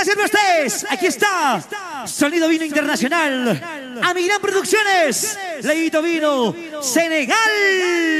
gracias a ustedes. Aquí está. Sonido Vino Internacional. Amirán Producciones. Leito Vino. Senegal.